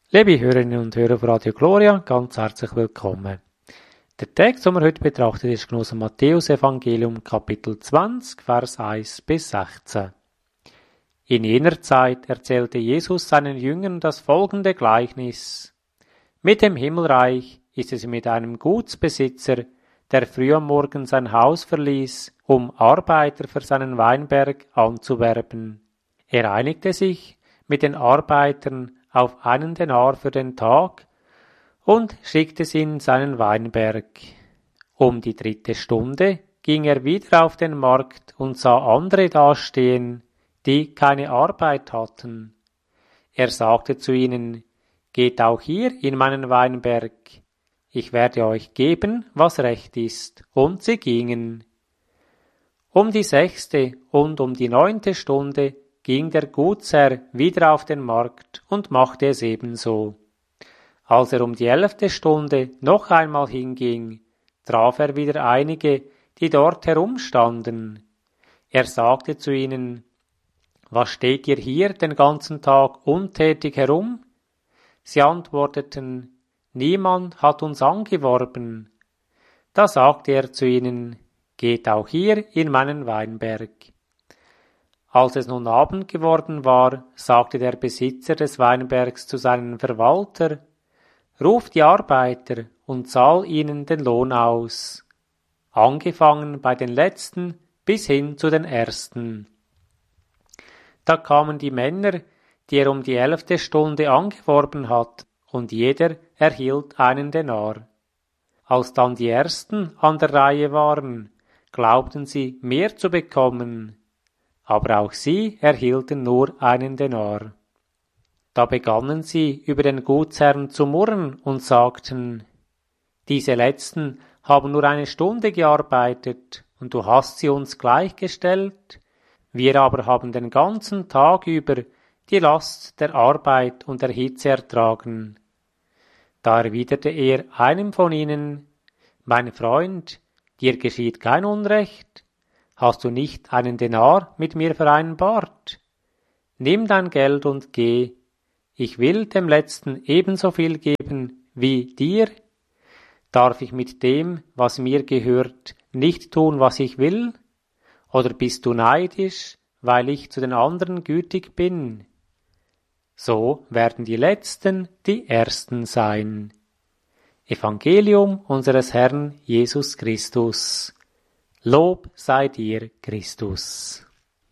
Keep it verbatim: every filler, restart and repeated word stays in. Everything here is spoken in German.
Liebe Hörerinnen und Hörer von Radio Gloria, ganz herzlich willkommen. Der Text, den wir heute betrachten, ist aus dem Matthäus-Evangelium, Kapitel zwanzig, Vers eins bis sechzehn. In jener Zeit erzählte Jesus seinen Jüngern das folgende Gleichnis. Mit dem Himmelreich ist es mit einem Gutsbesitzer, der früh am Morgen sein Haus verließ, um Arbeiter für seinen Weinberg anzuwerben. Er einigte sich mit den Arbeitern auf einen Denar für den Tag und schickte sie in seinen Weinberg. Um die dritte Stunde ging er wieder auf den Markt und sah andere dastehen, die keine Arbeit hatten. Er sagte zu ihnen, »Geht auch hier in meinen Weinberg, ich werde euch geben, was recht ist.« Und sie gingen. Um die sechste und um die neunte Stunde ging der Gutsherr wieder auf den Markt und machte es ebenso. Als er um die elfte Stunde noch einmal hinging, traf er wieder einige, die dort herumstanden. Er sagte zu ihnen, »Was steht ihr hier den ganzen Tag untätig herum?« Sie antworteten, »Niemand hat uns angeworben.« Da sagte er zu ihnen, »Geht auch hier in meinen Weinberg.« Als es nun Abend geworden war, sagte der Besitzer des Weinbergs zu seinem Verwalter, »Ruf die Arbeiter und zahl ihnen den Lohn aus, angefangen bei den Letzten bis hin zu den Ersten.« Da kamen die Männer, die er um die elfte Stunde angeworben hat, und jeder erhielt einen Denar. Als dann die Ersten an der Reihe waren, glaubten sie, mehr zu bekommen, aber auch sie erhielten nur einen Denar. Da begannen sie über den Gutsherrn zu murren und sagten, »Diese Letzten haben nur eine Stunde gearbeitet, und du hast sie uns gleichgestellt. Wir aber haben den ganzen Tag über die Last der Arbeit und der Hitze ertragen.« Da erwiderte er einem von ihnen, »Mein Freund, dir geschieht kein Unrecht. Hast du nicht einen Denar mit mir vereinbart? Nimm dein Geld und geh. Ich will dem Letzten ebenso viel geben wie dir. Darf ich mit dem, was mir gehört, nicht tun, was ich will? Oder bist du neidisch, weil ich zu den anderen gütig bin? So werden die Letzten die Ersten sein.« Evangelium unseres Herrn Jesus Christus. Lob sei dir, Christus.